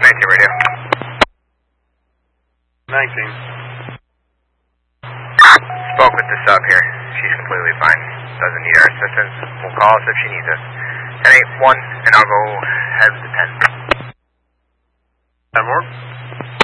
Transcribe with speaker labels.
Speaker 1: 19 radio.
Speaker 2: 19.
Speaker 1: Spoke with the sub here. She's completely fine. Doesn't need our assistance. We'll call us if she needs us. 10-8-1, and I'll go head to 10.
Speaker 2: 10 more.